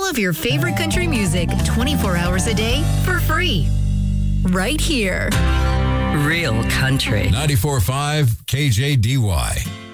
all of your favorite country music 24 hours a day for free. Right here. Real country. 94.5 KJDY.